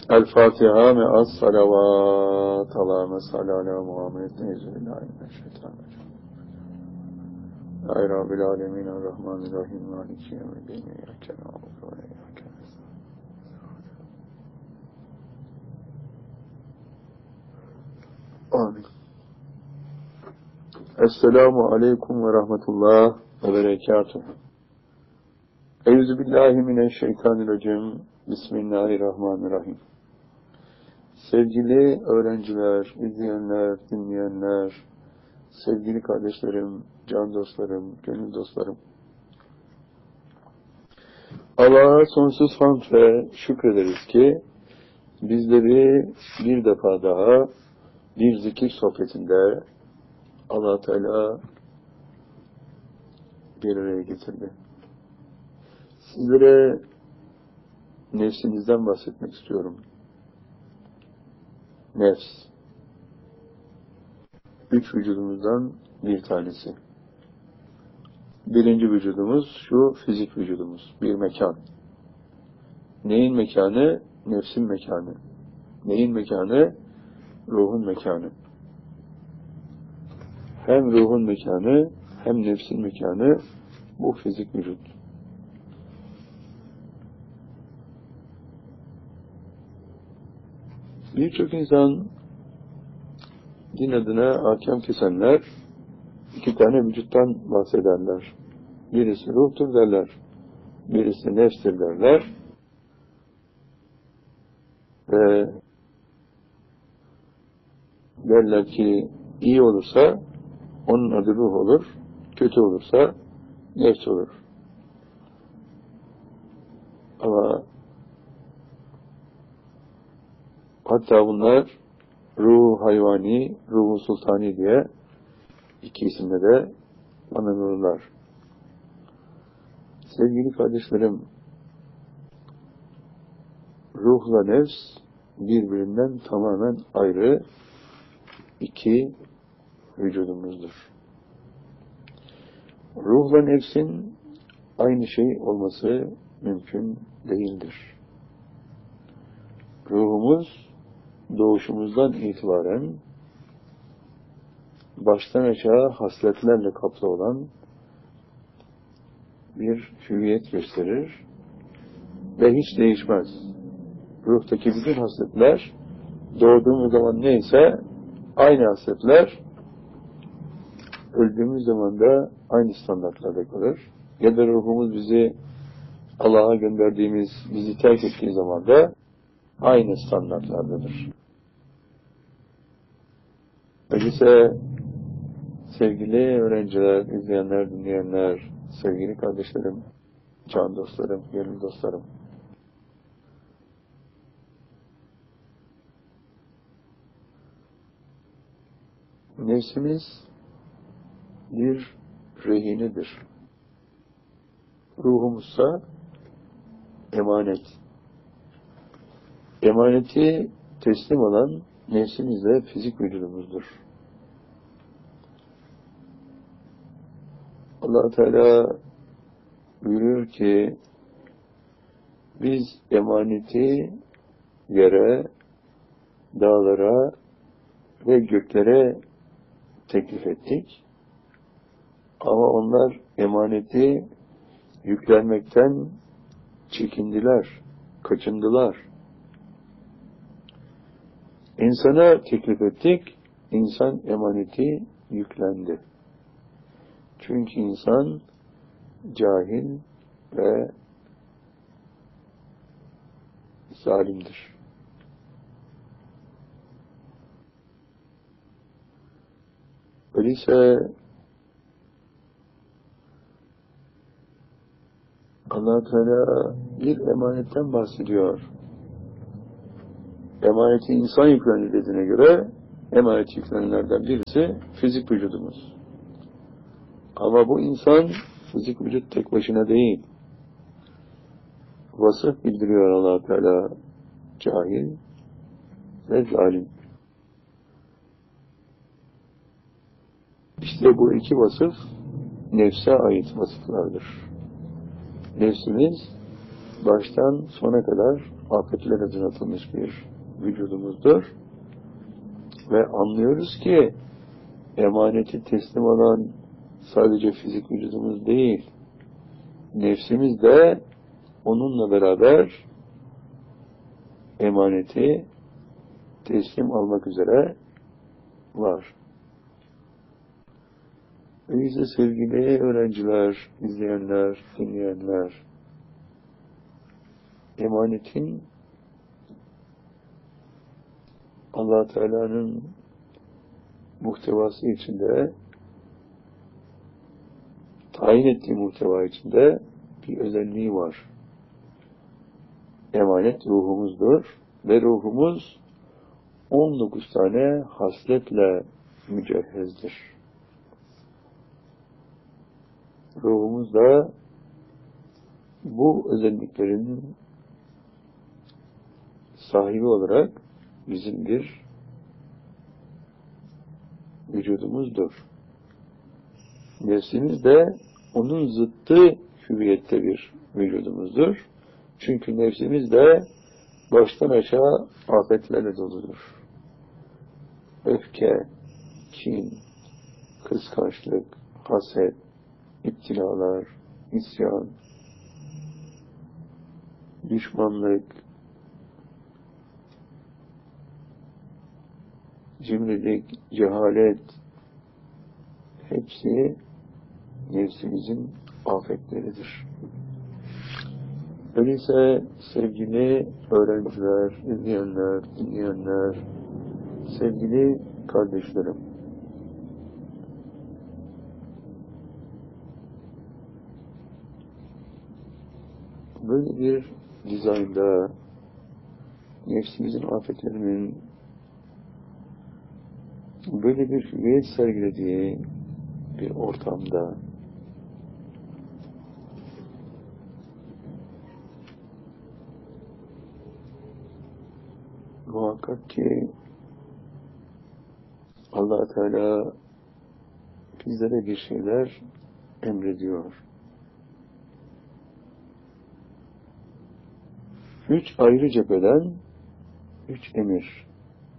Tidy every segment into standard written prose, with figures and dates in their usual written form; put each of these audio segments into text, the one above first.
El Fatiha ve as salavat Allahümme salli ala Muhammed Nezzülillahimineşşeytanirracim. Ya Rabbil alemin Errahmanirrahim Maliki yevmiddin İyyâke na'budu ve iyyâke nestaîn. Amin. Esselamu aleyküm ve rahmetullah ve berekatuhu. Euzubillahimineşşeytanirracim. Bismillahirrahmanirrahim. Sevgili öğrenciler, izleyenler, dinleyenler, sevgili kardeşlerim, can dostlarım, gönül dostlarım. Allah'a sonsuz hamd ve şükrederiz ki bizleri bir defa daha bir zikir sohbetinde Allah Teala bir araya getirdi. Sizlere nefsinizden bahsetmek istiyorum. Nefs. 3 vücudumuzdan bir tanesi. Birinci vücudumuz şu fizik vücudumuz. Bir mekan. Neyin mekanı? Nefsin mekanı. Neyin mekanı? Ruhun mekanı. Hem ruhun mekanı hem nefsin mekanı bu fizik vücut. Birçok insan din adına ahkam kesenler iki tane vücuttan bahsederler. Birisi ruhtur derler. Birisi nefstir derler. Ve derler ki iyi olursa onun adı ruh olur, kötü olursa nefs olur. Ama hatta bunlar ruh hayvani, ruh sultani diye iki isimle de anılırlar. Sevgili kardeşlerim, ruhla nefs birbirinden tamamen ayrı iki vücudumuzdur. Ruhla nefsin aynı şey olması mümkün değildir. Ruhumuz doğuşumuzdan itibaren baştan aşağı hasletlerle kaplı olan bir hüviyet gösterir ve hiç değişmez. Ruhtaki bütün hasletler doğduğumuz zaman neyse aynı hasletler öldüğümüz zaman da aynı standartlarda kalır. Ya da ruhumuz Allah'a gönderdiğimiz, bizi terk ettiği zaman da aynı standartlardadır. Öyleyse sevgili öğrenciler, izleyenler, dinleyenler, sevgili kardeşlerim, can dostlarım, gönül dostlarım. Nefsimiz bir rehinedir. Ruhumuzsa emanet. Emaneti teslim olan nefsimizle fizik vücudumuzdur. Allah Teala buyuruyor ki biz emaneti yere, dağlara ve göklere teklif ettik. Ama onlar emaneti yüklenmekten çekindiler, kaçındılar. İnsana teklif ettik, insan emaneti yüklendi. Çünkü insan cahil ve zalimdir. Öyleyse Allah Teala bir emanetten bahsediyor. Emaneti insan yüklendi dediğine göre emanet yüklenenlerden birisi fizik vücudumuz. Ama bu insan fizik vücut tek başına değil. Vasıf bildiriyor Allah Teala, cahil ve zalim. İşte bu iki vasıf nefse ait vasıflardır. Nefsimiz baştan sona kadar afetlere donatılmış bir vücudumuzdur. Ve anlıyoruz ki emaneti teslim alan sadece fizik vücudumuz değil, nefsimiz de onunla beraber emaneti teslim almak üzere var. Öyleyse sevgili öğrenciler, izleyenler, dinleyenler, emanetin Allah Teala'nın muhtevası içinde, tayin ettiği muhteva içinde bir özelliği var. Emanet ruhumuzdur ve ruhumuz 19 tane hasletle mücehhezdir. Ruhumuz da bu özelliklerin sahibi olarak bizim bir vücudumuzdur. Nefsimiz de onun zıttı hüviyette bir vücudumuzdur. Çünkü nefsimiz de baştan aşağı afetlerle doludur. Öfke, kin, kıskançlık, haset, iptilalar, isyan, düşmanlık, cimrilik, cehalet, hepsi nefsimizin afetleridir. Öyleyse sevgili öğrenciler, izleyenler, dinleyenler, sevgili kardeşlerim, böyle bir dizaynda nefsimizin afetlerinin böyle bir hüviyet sergilediği bir ortamda muhakkak ki Allah Teala bizlere bir şeyler emrediyor. 3 ayrı cepheden 3 emir.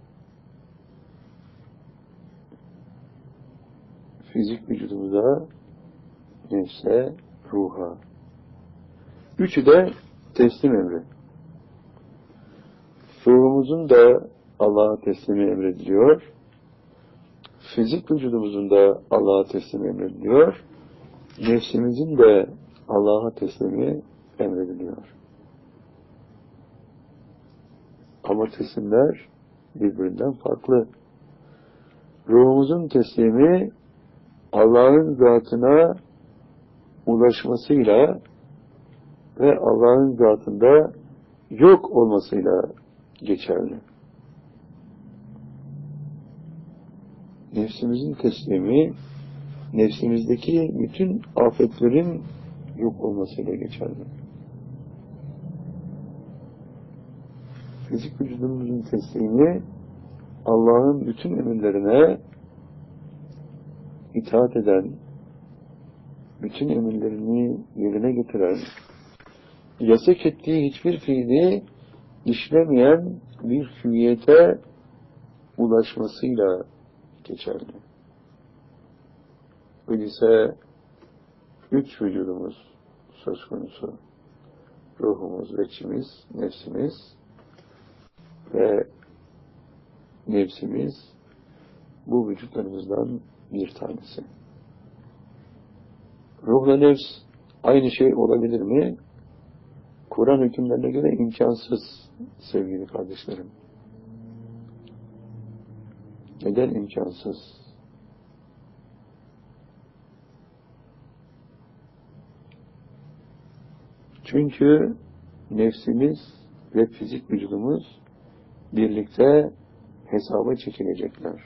Fizik vücudumuza, nefse, ruha. 3'ü de teslim emri. Ruhumuzun da Allah'a teslimi emrediliyor. Fizik vücudumuzun da Allah'a teslimi emrediliyor. Nefsimizin de Allah'a teslimi emrediliyor. Ama teslimler birbirinden farklı. Ruhumuzun teslimi Allah'ın zatına ulaşmasıyla ve Allah'ın zatında yok olmasıyla geçerli. Nefsimizin teslimi, nefsimizdeki bütün afetlerin yok olmasıyla geçerli. Fizik vücudumuzun teslimi, Allah'ın bütün emirlerine itaat eden, bütün emirlerini yerine getiren, yasak ettiği hiçbir fiili işlemeyen bir hüviyete ulaşmasıyla geçerli. Öyleyse 3 vücudumuz söz konusu. Ruhumuz, veçimiz, nefsimiz ve nefsimiz bu vücutlarımızdan bir tanesi. Ruhla nefs aynı şey olabilir mi? Kur'an hükümlerine göre imkansız sevgili kardeşlerim. Neden imkansız? Çünkü nefsimiz ve fizik vücudumuz birlikte hesaba çekilecekler.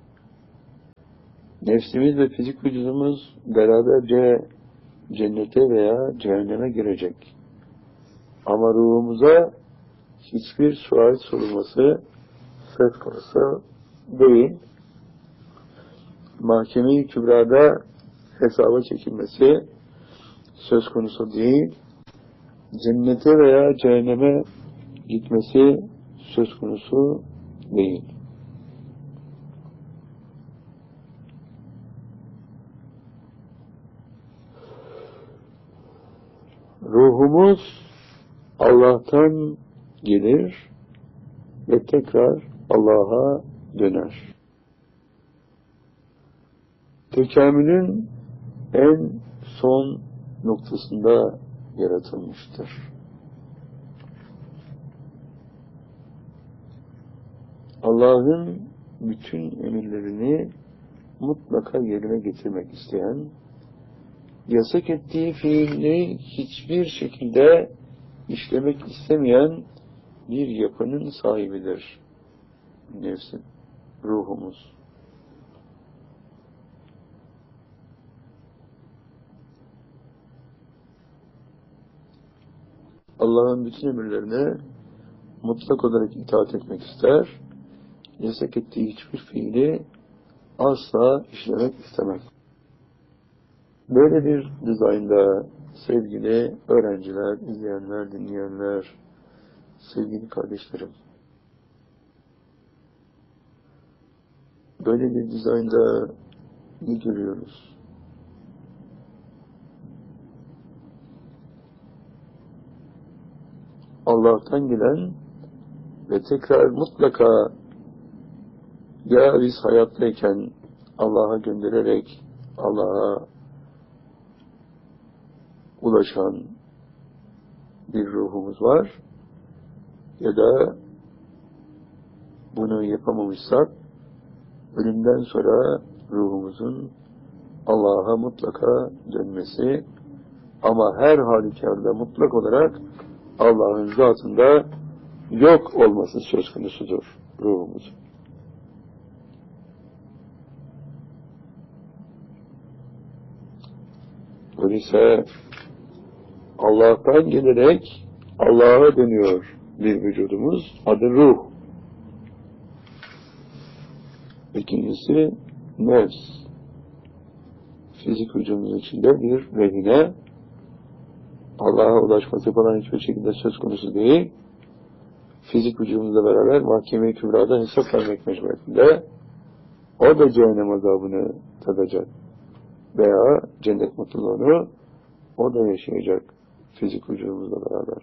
Nefsimiz ve fizik vücudumuz beraberce cennete veya cehenneme girecek. Ama ruhumuza hiçbir sual sorulması söz konusu değil. Mahkeme-i Kübra'da hesaba çekilmesi söz konusu değil. cennete veya cehenneme gitmesi söz konusu değil. Ruhumuz Allah'tan gelir ve tekrar Allah'a döner. Tekamülün en son noktasında yaratılmıştır. Allah'ın bütün emirlerini mutlaka yerine getirmek isteyen, yasak ettiği fiilleri hiçbir şekilde işlemek istemeyen bir yapının sahibidir nefsin, ruhumuz. Allah'ın bütün emirlerine mutlak olarak itaat etmek ister, yasak ettiği hiçbir fiili asla işlemek istemez. Böyle bir dizaynda sevgili öğrenciler, izleyenler, dinleyenler, sevgili kardeşlerim, böyle bir dizaynda ne görüyoruz? Allah'tan gelen ve tekrar mutlaka ya biz hayattayken Allah'a göndererek Allah'a ulaşan bir ruhumuz var ya da bunu yapamamışsak ölümden sonra ruhumuzun Allah'a mutlaka dönmesi ama her halükarda mutlak olarak Allah'ın zatında yok olması söz konusudur ruhumuzun. Öyleyse Allah'tan gelerek Allah'a dönüyor bir vücudumuz, adı ruh. İkincisi nefs. Fizik vücudumuz içinde bir rehine, Allah'a ulaşması falan hiçbir şekilde söz konusu değil. Fizik vücudumuzla beraber mahkeme-i kübrada hesap vermek mecburiyetinde. O da cehennem azabını tadacak. Veya cennet mutluluğunu o da yaşayacak fizik vücudumuzla beraber.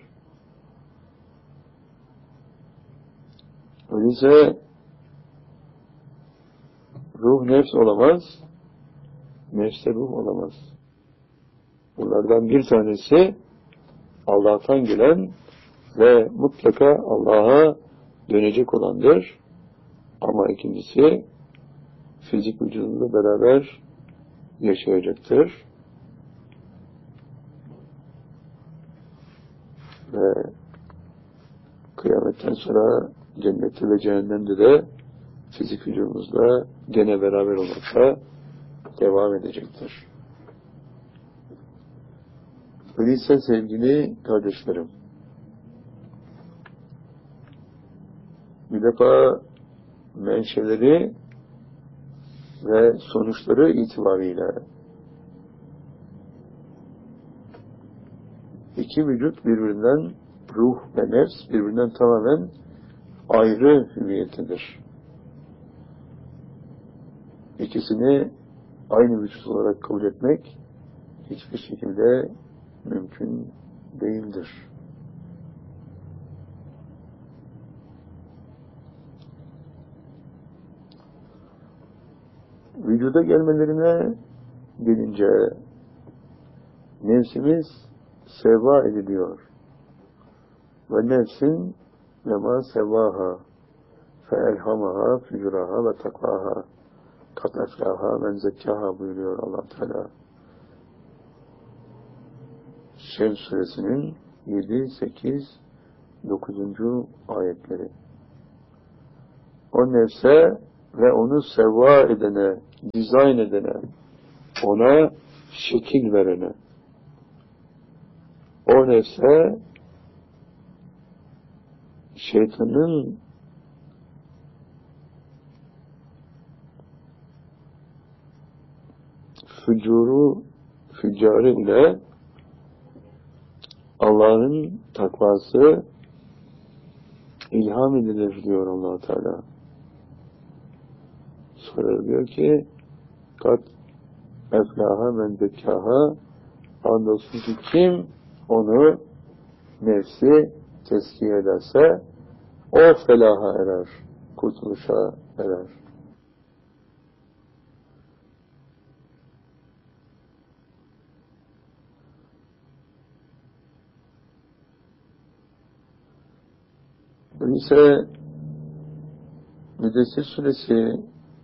Öyleyse ruh nefs olamaz, nefs de ruh olamaz. Bunlardan bir tanesi Allah'tan gelen ve mutlaka Allah'a dönecek olandır. Ama ikincisi fizik vücudumuzla beraber yaşayacaktır. Ve kıyametten sonra cennette ve cehennemde de fizik vücudumuzla gene beraber olmakta devam edecektir. Öyleyse sevgili kardeşlerim, bir defa menşeleri ve sonuçları itibariyle iki vücut birbirinden, ruh ve nefs birbirinden tamamen ayrı hüviyettedir. İkisini aynı vücut olarak kabul etmek hiçbir şekilde mümkün değildir. Vücuda gelmelerine gelince nefsimiz sevva ediliyor. Ve nefsin ve ma sevvaha fe elhamaha fücuraha ve takvaha kat eflaha men zekkaha buyuruyor Allah Teala. Şems suresinin 7, 8, 9. ayetleri. O nefse ve onu sevva edene, dizayn edene, ona şekil verene, o nefse şeytanın füccarı ile Allah'ın takvası ilham edilir diyor Allah Teala. Sonra diyor ki kat eflaha men zekkaha, andolsun ki kim onu nefsi tezkiye ederse o felaha erer, kurtuluşa erer. Öyleyse Müddessir suresi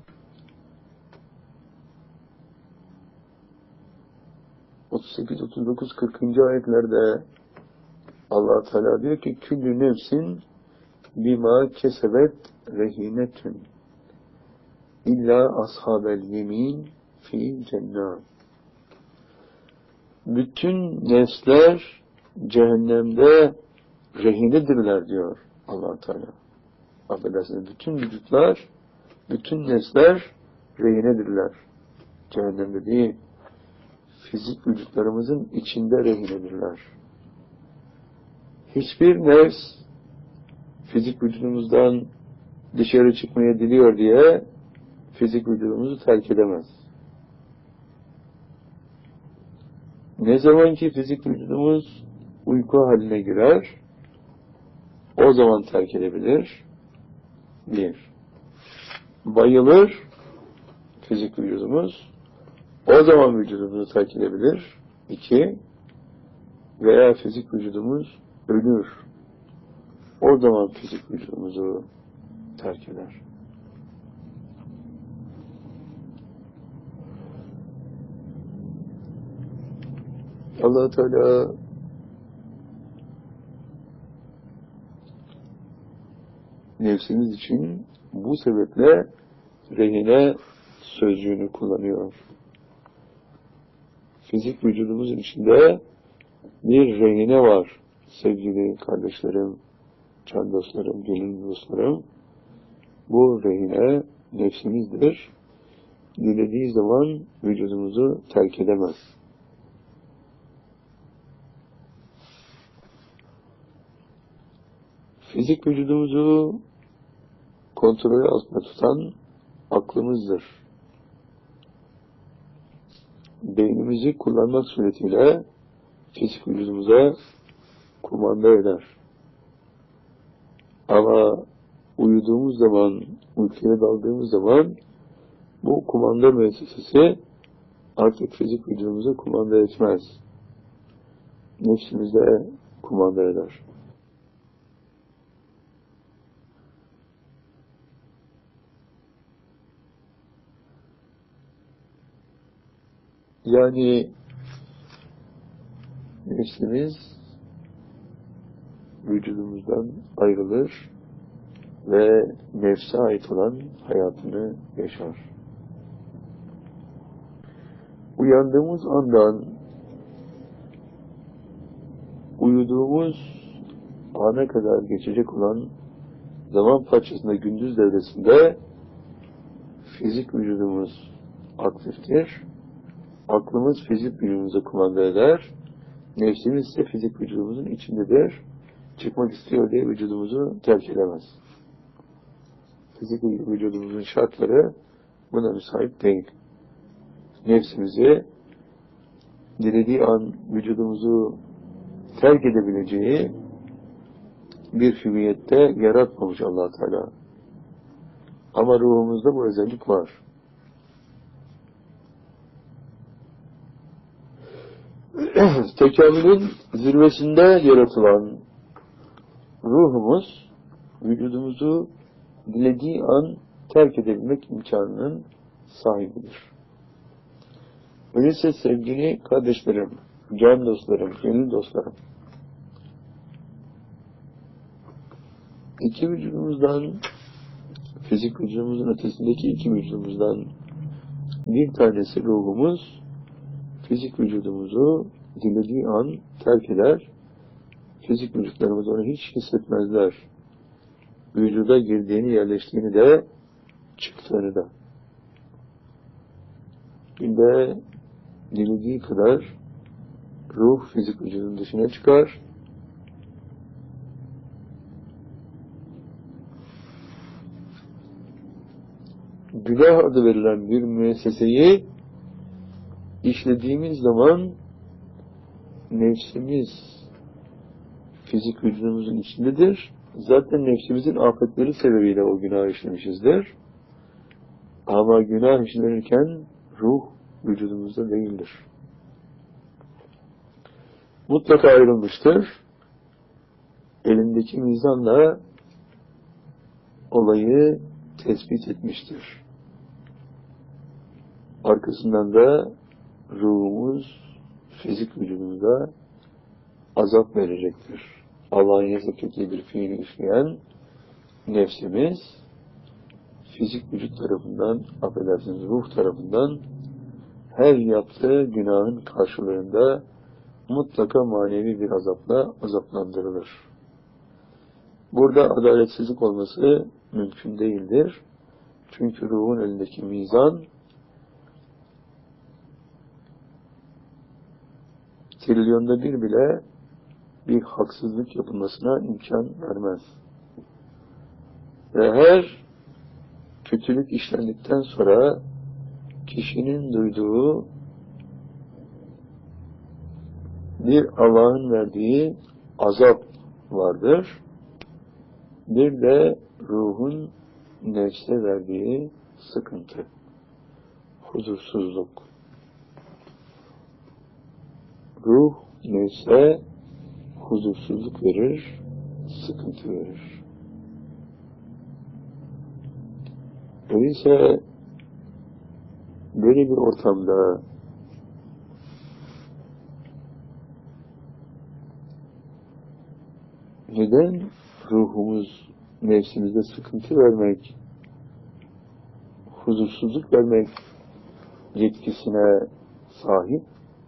38, 39, 40. ayetlerde Allah Teala diyor ki küllü nefsin bima kesebet rehinetün illa ashabel yemin fi cennet. Bütün nefsler cehennemde rehinedirler diyor Allah Teala. Affedersiniz, bütün vücutlar, bütün nefsler rehinedirler. Cehennemde değil, fizik vücutlarımızın içinde rehinedirler. Hiçbir nefs fizik vücudumuzdan dışarı çıkmaya diliyor diye fizik vücudumuzu terk edemez. Ne zaman ki fizik vücudumuz uyku haline girer, o zaman terk edebilir. Bir. Bayılır fizik vücudumuz, o zaman vücudumuzu terk edebilir. İki. Veya fizik vücudumuz ölür, o zaman fizik vücudumuzu terk eder. Allah Teala nefsimiz için bu sebeple rehine sözcüğünü kullanıyor. Fizik vücudumuzun içinde bir rehine var sevgili kardeşlerim, can dostlarım, gönül dostlarım. Bu rehine nefsimizdir. Dilediği zaman vücudumuzu terk edemez. Fizik vücudumuzu kontrolü altında tutan aklımızdır. Beynimizi kullanmak suretiyle fizik vücudumuza kumanda eder. Ama uyuduğumuz zaman, uykuya daldığımız zaman bu kumanda müessesesi artık fizik vücudumuza kumanda etmez. Nefsimize kumanda eder. Yani nefsimiz vücudumuzdan ayrılır ve nefse ait olan hayatını yaşar. Uyandığımız andan uyuduğumuz ana kadar geçecek olan zaman parçasında gündüz devresinde fizik vücudumuz aktiftir. Aklımız fizik vücudumuza kumanda eder. Nefsimiz ise fizik vücudumuzun içindedir. Çıkmak istiyor diye vücudumuzu terk edemez. Fizik vücudumuzun şartları buna müsait değil. Nefsimizi dilediği an vücudumuzu terk edebileceği bir hüviyette yaratmamış Allah Teala. Ama ruhumuzda bu özellik var. Tekamülün zirvesinde yaratılan ruhumuz vücudumuzu dilediği an terk edebilmek imkanının sahibidir. Öyleyse sevgili kardeşlerim, can dostlarım, gönül dostlarım, iki vücudumuzdan, fizik vücudumuzun ötesindeki iki vücudumuzdan bir tanesi ruhumuz, fizik vücudumuzu dilediği an terk eder. Fizik vücutlarımız onu hiç hissetmezler. Vücuda girdiğini, yerleştiğini de, çıktığını da. Günde dilediği kadar ruh fizik vücudun dışına çıkar. günah adı verilen bir müesseseyi işlediğimiz zaman nefsimiz fizik vücudumuzun içindedir. Zaten nefsimizin afetleri sebebiyle o günah işlemişizdir. Ama günah işlenirken ruh vücudumuzda değildir. Mutlaka ayrılmıştır. Elindeki mizanla olayı tespit etmiştir. Arkasından da ruhumuz fizik vücudumuza azap verecektir. Allah'ın yasak ettiği bir fiili işleyen nefsimiz fizik vücut tarafından, affedersiniz ruh tarafından her yaptığı günahın karşılığında mutlaka manevi bir azapla azaplandırılır. Burada adaletsizlik olması mümkün değildir. Çünkü ruhun elindeki mizan trilyonda bir bile bir haksızlık yapılmasına imkan vermez. Ve her kötülük işlendikten sonra kişinin duyduğu bir Allah'ın verdiği azap vardır. Bir de ruhun nefse verdiği sıkıntı, huzursuzluk. Ruh nefse huzursuzluk verir, sıkıntı verir. Öyleyse böyle bir ortamda neden ruhumuz nefsimizde sıkıntı vermek, huzursuzluk vermek yetkisine sahip?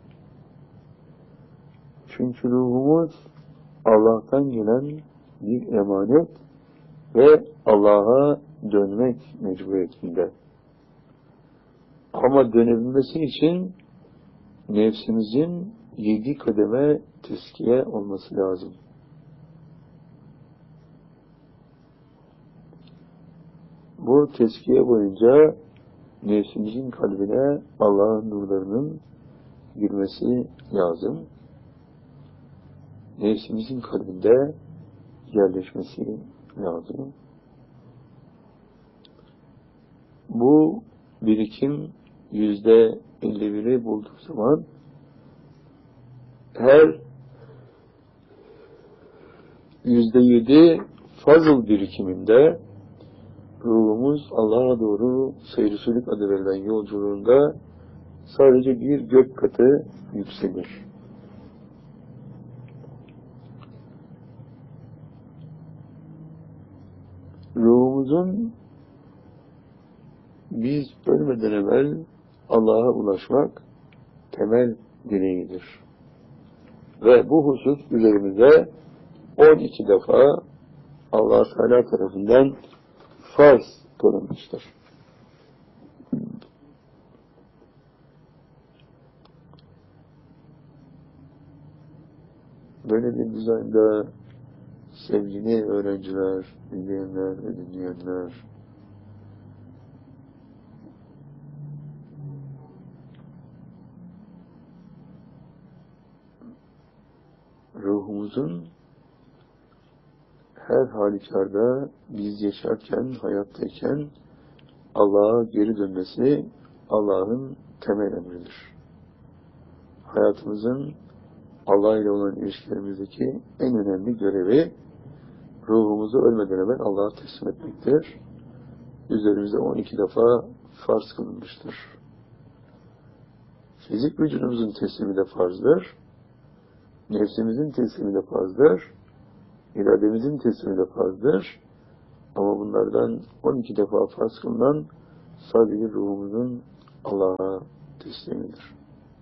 Çünkü ruhumuz Allah'tan gelen bir emanet ve Allah'a dönmek mecburiyetinde. Ama dönebilmesi için nefsimizin 7 kademe tezkiye olması lazım. Bu tezkiye boyunca nefsimizin kalbine Allah'ın nurlarının girmesi lazım. Nefsimizin kalbinde yerleşmesi lazım. Bu birikim %51'i bulduğu zaman her %7 fazıl birikiminde ruhumuz Allah'a doğru seyr-i adı verilen yolculuğunda sadece bir gök katı yükselir. Ruhumuzun biz ölmeden evvel Allah'a ulaşmak temel dileğidir. Ve bu husus üzerimize 12 defa Allah Teala tarafından farz kılınmıştır. Böyle bir düzende sevgili öğrenciler, dinleyenler ve dinleyenler, ruhumuzun her halükarda biz yaşarken, hayattayken Allah'a geri dönmesi Allah'ın temel emridir. Hayatımızın Allah ile olan ilişkilerimizdeki en önemli görevi ruhumuzu ölmeden evvel Allah'a teslim etmektir. Üzerimize 12 defa farz kılınmıştır. Fizik vücudumuzun teslimi de farzdır. Nefsimizin teslimi de farzdır. İrademizin teslimi de farzdır. Ama bunlardan 12 defa farz kılınan sadece ruhumuzun Allah'a teslimidir.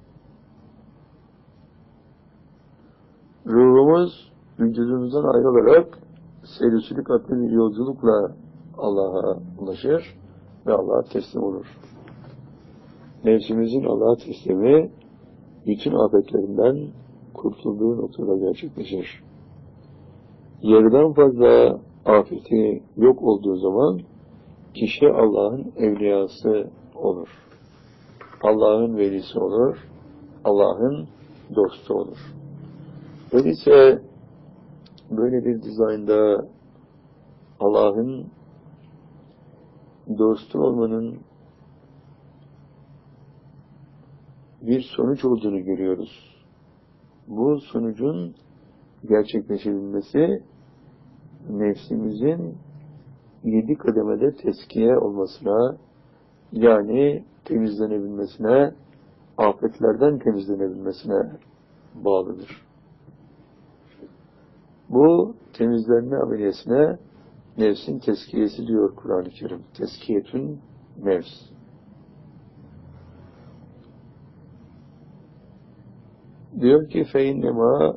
Ruhumuz vücudumuzdan ayrılarak seyir-i adlı bir yolculukla Allah'a ulaşır ve Allah'a teslim olur. Nefsimizin Allah'a teslimi bütün afetlerinden kurtulduğu noktada gerçekleşir. Yarıdan fazla afeti yok olduğu zaman kişi Allah'ın evliyası olur. Allah'ın velisi olur. Allah'ın dostu olur. Öyleyse böyle bir dizaynda Allah'ın dostu olmanın bir sonuç olduğunu görüyoruz. Bu sonucun gerçekleşebilmesi nefsimizin 7 kademede tezkiye olmasına, yani temizlenebilmesine, afetlerden temizlenebilmesine bağlıdır. Bu temizlenme ameliyesine nefsin tezkiyesi diyor Kur'an-ı Kerim. Tezkiyetün nefs. Diyor ki feinnema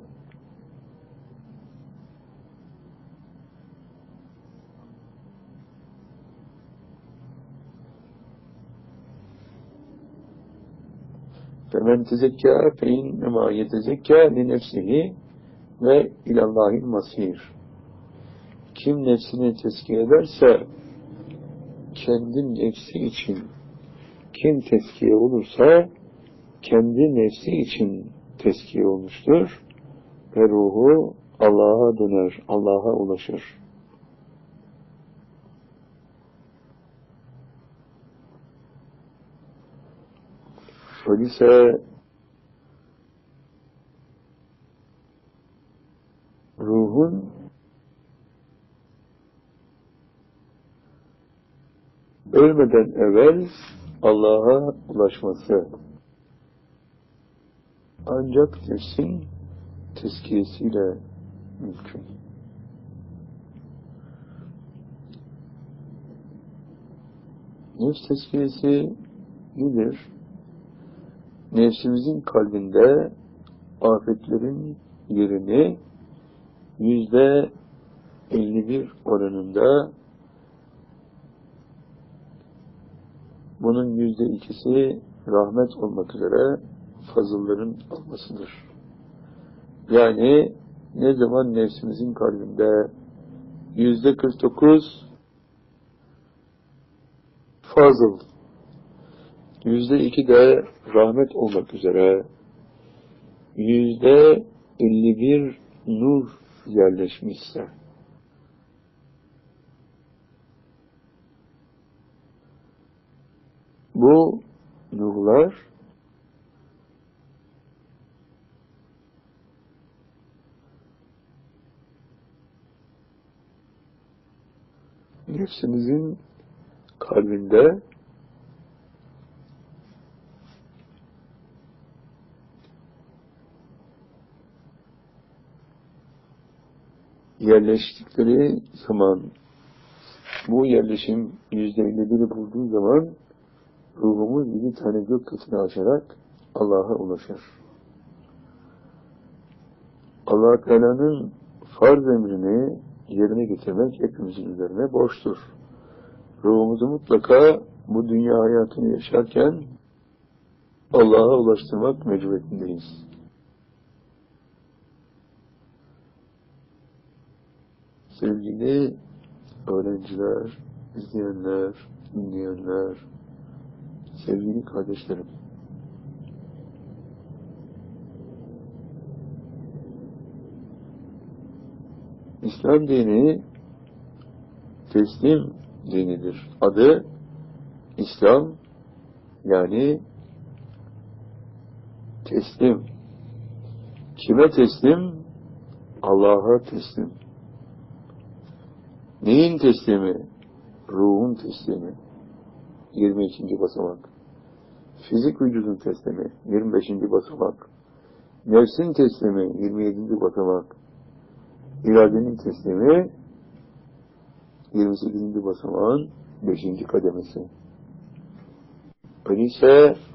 femen tezekkâ feinnema yetezekkâ li nefsihi ve ilallahil masir. Kim nefsini tezkiye ederse kendi nefsi için, kim tezkiye olursa kendi nefsi için tezkiye olmuştur ve ruhu Allah'a döner, Allah'a ulaşır. Öyleyse ruhun ölmeden evvel Allah'a ulaşması ancak nefsin tezkiyesiyle mümkün. Nefs tezkiyesi nedir? Nefsimizin kalbinde afetlerin yerini %51 oranında, bunun %2'si rahmet olmak üzere fazılların almasıdır. Yani ne zaman nefsimizin kalbinde %49 fazıl, %2 de rahmet olmak üzere %51 nur yerleşmişse, bu nurlar nefsimizin kalbinde yerleştikleri zaman, bu yerleşim %51'i bulduğu zaman ruhumuz 7 tane gök katını aşarak Allah'a ulaşır. Allah-u Teala'nın farz emrini yerine getirmek hepimizin üzerine borçtur. Ruhumuzu mutlaka bu dünya hayatını yaşarken Allah'a ulaştırmak mecburiyetindeyiz. Sevgili öğrenciler, izleyenler, dinleyenler, sevgili kardeşlerim, İslam dini teslim dinidir. Adı İslam, yani teslim. Kime teslim? Allah'a teslim. Neyin teslimi? Ruhun teslimi. 22. basamak. Fizik vücudun teslimi. 25. basamak. Nefsin teslimi. 27. basamak. İradenin teslimi 28. basamağın 5. kademesi. Öyleyse